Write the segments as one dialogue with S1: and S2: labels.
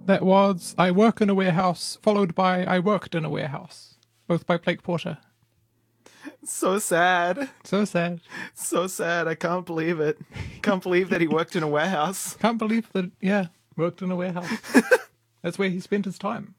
S1: That was I Work in a Warehouse, followed by I Worked in a Warehouse, both by Blake Porter.
S2: So sad.
S1: So sad.
S2: So sad. I can't believe it. Can't believe that he worked in a warehouse.
S1: Can't believe that, yeah, worked in a warehouse. That's where he spent his time.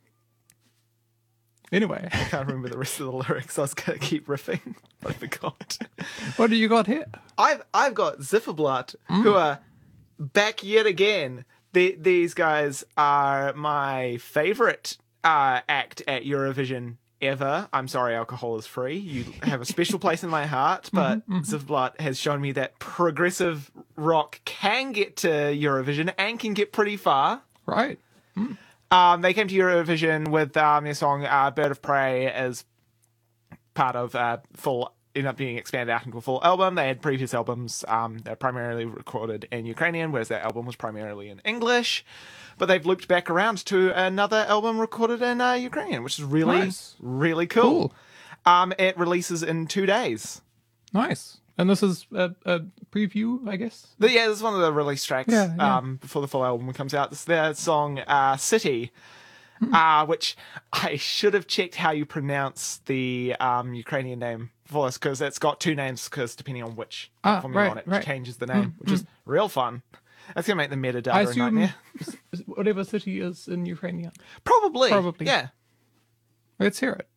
S1: Anyway.
S2: I can't remember the rest of the lyrics. I was going to keep riffing, but I forgot.
S1: What do you got here?
S2: I've got Zifferblatt, who are back yet again. These guys are my favourite act at Eurovision ever. I'm sorry, alcohol is free. You have a special place in my heart, but Zifferblatt has shown me that progressive rock can get to Eurovision and can get pretty far.
S1: Right.
S2: They came to Eurovision with their song Bird of Prey as part of ended up being expanded out into a full album. They had previous albums that are primarily recorded in Ukrainian, whereas their album was primarily in English. But they've looped back around to another album recorded in Ukrainian, which is really, really cool. It releases in 2 days.
S1: Nice. And this is a preview, I guess?
S2: This is one of the release tracks
S1: Yeah.
S2: before the full album comes out. This is their song City, which I should have checked how you pronounce the Ukrainian name for this, because it's got two names, because depending on which platform you're on, it changes the name, which is real fun. That's going to make the metadata
S1: I
S2: a nightmare.
S1: assume whatever city is in Ukrainian.
S2: Probably.
S1: Probably.
S2: Yeah.
S1: Let's hear it.